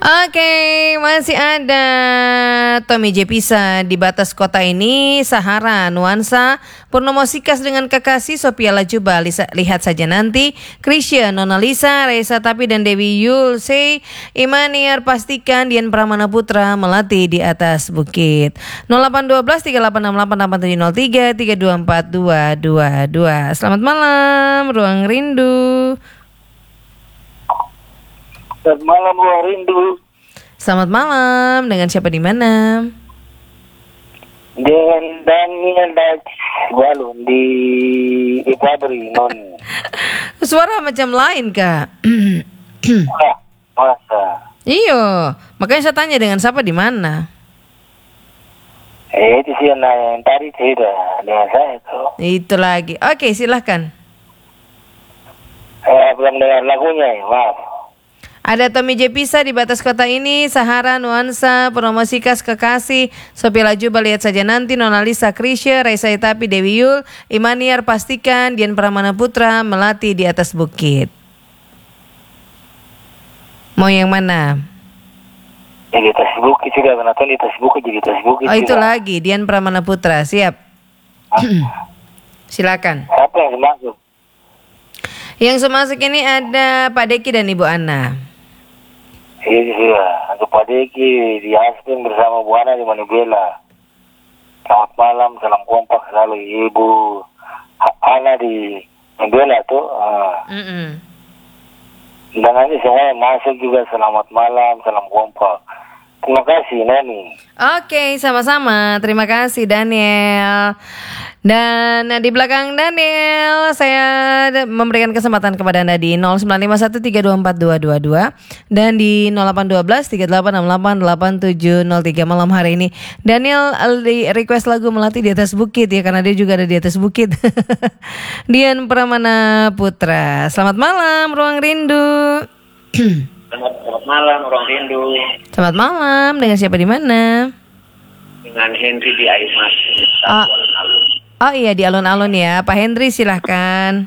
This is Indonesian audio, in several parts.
Oke, masih ada Tommy J. Pisa di batas kota ini, Sahara, Nuansa, Purnomo Sikas dengan kekasih, Sophia Lajuba, lihat saja nanti, Krisya, Nona Lisa, Reza Tapi dan Dewi Yul, Say, Imaniar, pastikan, Dian Pramana Putra, Melati di atas bukit. 0812 3868 8703 324 222. Selamat malam, Ruang Rindu. Selamat malam, Ruang Rindu. Selamat malam, dengan siapa di mana? Dengan Daniel Balun di Pabri, non. Suara macam lain, Kak. Masa? Iyo, makanya saya tanya dengan siapa di mana? Itu sih yang tadi tidak dengan saya tuh. Itu lagi. Oke, silahkan. Belum dengar lagunya ya, maaf. Ada Tommy J. Pisa di batas kota ini, Sahara, Nuansa, Purnomo Sikas, Kekasih, Sophia Lajuba, lihat saja nanti, Nona Lisa, Krisya, Reza Tapi, Dewi Yul, Imaniar, pastikan, Dian Pramana Putra, Melati di atas bukit. Mau yang mana? Yang di atas bukit juga, kenapa di atas bukit jadi atas bukit. Oh, itu lagi, Dian Pramana Putra, siap. Silakan. Siapa yang masuk? Yang semasuk ini ada Pak Deki dan Ibu Ana. Iya, untuk Pak Deki di Aspen bersama Bu Ana di Manibela. Selamat malam, salam kompak selalu Ibu Ana di Manibela tuh. Dan nanti semua yang masuk juga selamat malam, salam kompak. Terima kasih, Nani. Oke, sama-sama. Terima kasih, Daniel. Dan di belakang Daniel, saya memberikan kesempatan kepada Anda di 0951324222 dan di 081238688703 malam hari ini. Daniel request lagu Melati di atas bukit ya, karena dia juga ada di atas bukit. Dian Pramana Putra. Selamat malam, Ruang Rindu. Selamat malam, Ruang Rindu. Selamat malam, dengan siapa di mana? Dengan Henry di Aimas. Oh iya, di alun-alun ya. Pak Henry silahkan.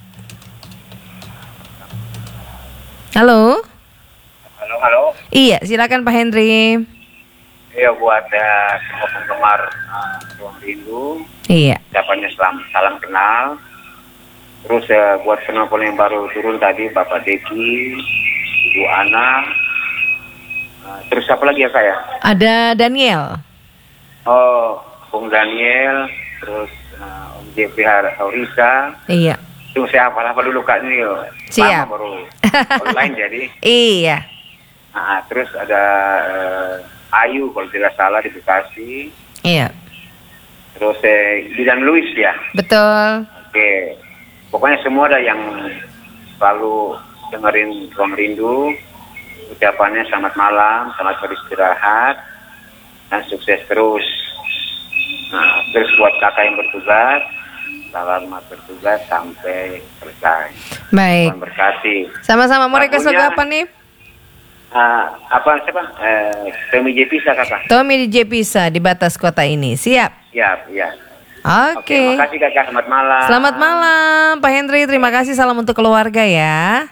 Halo? Halo. Iya, silakan Pak Henry. Iya, buat semua penggemar Ruang Rindu. Iya. Ucapannya salam kenal. Terus buat penonton yang baru turun tadi, Bapak Deki, Ibu Ana. Terus siapa lagi ya saya? Ada Daniel. Oh, Bung Daniel. Terus Om JP Haurisa. Iya. Tunggu saya apa dulu Kak ini. Siap. Baru online jadi. Iya. Terus ada Ayu kalau tidak salah di Bekasi. Iya. Terus Didan Luis ya. Betul. Oke. Pokoknya semua ada yang selalu dengerin Ruang Rindu. Ucapannya selamat malam, selamat beristirahat, dan sukses terus. Terus buat kakak yang bertugas, selamat bertugas sampai selesai. Baik. Tuhan berkati. Sama-sama. Mau request lagu apa nih? Siapa? Tommy J. Pisa kakak. Tommy J. Pisa di batas kota ini. Siap? Siap, ya. Oke. Terima kasih kakak, selamat malam. Selamat malam Pak Henry. Terima kasih, salam untuk keluarga ya.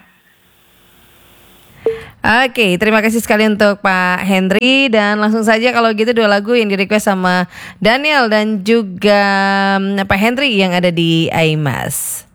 Oke, terima kasih sekali untuk Pak Henry. Dan langsung saja kalau gitu dua lagu yang di request sama Daniel dan juga Pak Henry yang ada di Aimas.